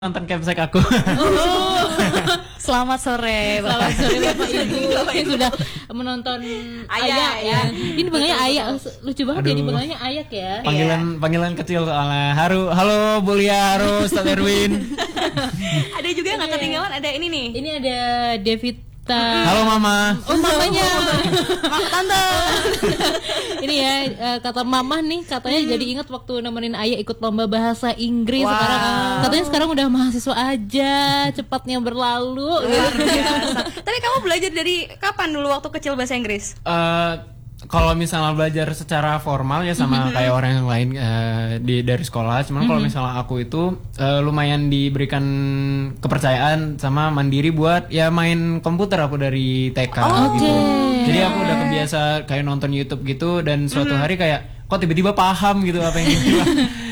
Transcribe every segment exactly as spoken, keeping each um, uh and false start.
Nonton Capsek aku. Oh. Selamat sore, selamat sore Bapak Ibu yang sudah menonton Ayak ya. Ini panggilnya Ayak, lucu banget. Aduh. Ya dipanggilnya Ayak ya. Panggilan yeah. panggilan kecil soalnya. Haru, halo Bu Lia, halo Ustaz Erwin. Ada juga yang nggak ketinggalan, ada ini nih. Ini ada David. Halo Mama. Oh mamanya. Mak tante. Ini ya kata Mama nih katanya hmm. jadi ingat waktu nemenin Ayah ikut lomba bahasa Inggris. Wow. Sekarang katanya sekarang udah mahasiswa aja, cepatnya berlalu. Luar biasa. Tapi kamu belajar dari kapan dulu waktu kecil bahasa Inggris? Uh, Kalau misalnya belajar secara formal ya sama mm-hmm. kayak orang yang lain uh, di dari sekolah, cuman mm-hmm. kalau misalnya aku itu uh, lumayan diberikan kepercayaan sama mandiri buat ya main komputer aku dari T K oh, gitu. Okay. Jadi aku udah kebiasa kayak nonton YouTube gitu dan suatu mm-hmm. hari kayak kok tiba-tiba paham gitu apa yang dibilang.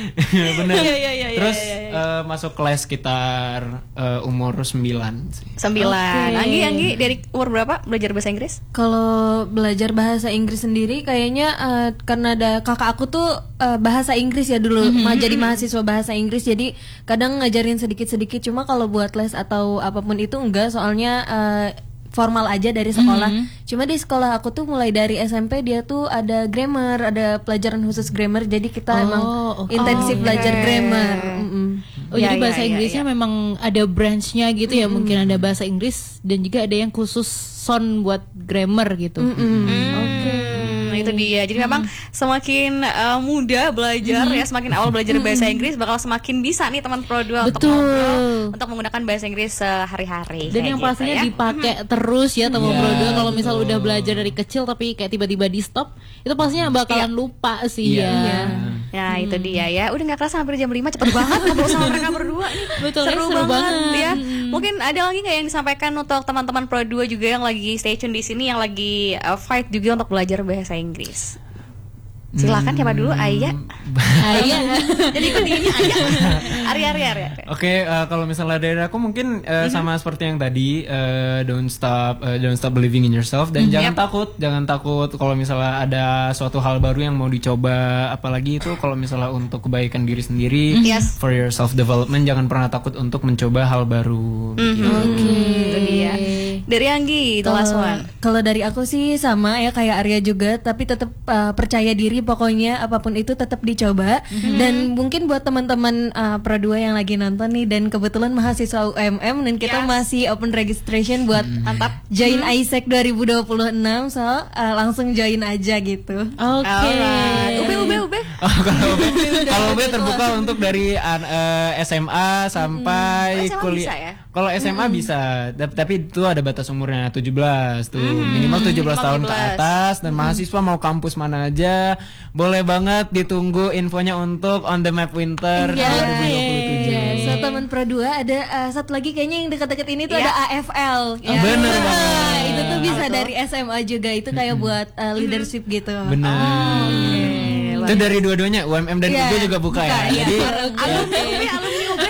Bener. Ya, ya, ya, Terus ya, ya, ya. Uh, masuk kelas sekitar uh, umur sembilan sih. sembilan. Okay. Anggi, Anggi dari umur berapa belajar bahasa Inggris? Kalau belajar bahasa Inggris sendiri kayaknya uh, karena ada kakak aku tuh uh, bahasa Inggris ya dulu, mm-hmm. ma- jadi mahasiswa bahasa Inggris, jadi kadang ngajarin sedikit-sedikit. Cuma kalau buat les atau apapun itu enggak, soalnya uh, formal aja dari sekolah. Mm-hmm. Cuma di sekolah aku tuh mulai dari S M P dia tuh ada grammar, ada pelajaran khusus grammar. Jadi kita oh, emang okay. intensif oh, belajar okay. grammar. Mm-hmm. Oh ya, jadi bahasa ya, Inggrisnya ya, ya. memang ada branchnya gitu ya. Mm-hmm. Mungkin ada bahasa Inggris dan juga ada yang khusus son buat grammar gitu. Mm-hmm. Oke. Okay. Itu dia. Jadi memang semakin uh, muda belajar mm-hmm. ya, semakin awal belajar bahasa Inggris bakal semakin bisa nih teman Pro dua untuk ngobrol, untuk menggunakan bahasa Inggris sehari-hari. Dan yang gitu, pastinya ya. dipakai mm-hmm. terus ya teman yeah. Pro dua. Kalau misal udah belajar dari kecil tapi kayak tiba-tiba di stop, itu pastinya bakalan yeah. lupa sih yeah. ya. Yeah. Nah hmm. itu dia ya. Udah gak kerasa hampir jam lima, cepet banget ngobrol sama mereka berdua nih. Betul, seru, seru banget, banget ya. Hmm. Mungkin ada lagi kayak yang disampaikan untuk teman-teman Pro dua juga yang lagi stay tune di sini, yang lagi uh, fight juga untuk belajar bahasa Inggris. Silakan siapa dulu? Ayah. Ayah. Jadi ikut dirinya Ayah. Arya Arya Arya. Oke, uh, kalau misalnya dari aku mungkin uh, mm-hmm. sama seperti yang tadi, uh, don't stop uh, don't stop believing in yourself dan mm-hmm. jangan yep. takut, jangan takut kalau misalnya ada suatu hal baru yang mau dicoba, apalagi itu kalau misalnya untuk kebaikan diri sendiri, yes. for your self development, jangan pernah takut untuk mencoba hal baru. Mm-hmm. Gitu. Oke. Okay. Itu dia. Dari Anggi, the last one. Kalau dari aku sih sama ya kayak Arya juga, tapi tetap uh, percaya diri, pokoknya apapun itu tetap dicoba. Mm-hmm. Dan mungkin buat teman-teman uh, Pro dua yang lagi nonton nih dan kebetulan mahasiswa U M M dan kita yes. masih open registration buat mantap mm-hmm. join mm-hmm. Isaac dua ribu dua puluh enam, so uh, langsung join aja gitu. Oke. Okay. Ube ube ube. Oh, kalau ube, kalau ube terbuka untuk dari uh, S M A sampai mm-hmm. kuliah. Ya? Kalau S M A mm-hmm. bisa, tapi itu ada batas umurnya tujuh belas tuh, mm-hmm. minimal tujuh belas tahun ke atas dan mm-hmm. mahasiswa mau kampus mana aja, boleh banget ditunggu infonya untuk On The Map Winter yeah. dua ribu dua puluh tujuh. Yeah. So teman Pro dua ada uh, satu lagi kayaknya yang dekat-dekat ini tuh yeah. ada A F L. Oh, yeah. Bener banget. Nah, itu tuh bisa Betul. dari S M A juga, itu kayak mm-hmm. buat uh, leadership gitu. Bener. Oh, okay. Itu dari dua-duanya, U M M dan yeah. U B juga buka, buka ya. ya. Jadi alumni U B, alumni U B.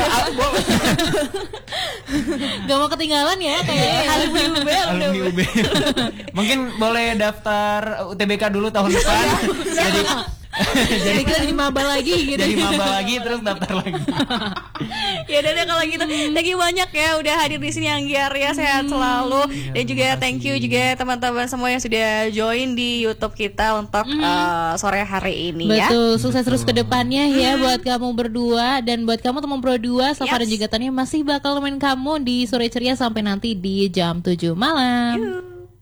Gak mau ketinggalan ya kayak alumni U B, alumni U B. Mungkin boleh daftar U T B K dulu tahun depan. Jadi jadi kita jadi maba lagi gitu. Jadi maba lagi terus daftar lagi. Ya udah deh kalau gitu. Thank you banyak ya udah hadir di sini Anggi Arya, sehat selalu. Dan juga thank you juga teman-teman semua yang sudah join di YouTube kita untuk mm. uh, sore hari ini. Betul, ya. Betul, sukses terus ke depannya ya mm. buat kamu berdua dan buat kamu teman Pro dua. Safa yes. dan juga Tania masih bakal nemenin kamu di sore ceria sampai nanti di jam tujuh malam. Yuh.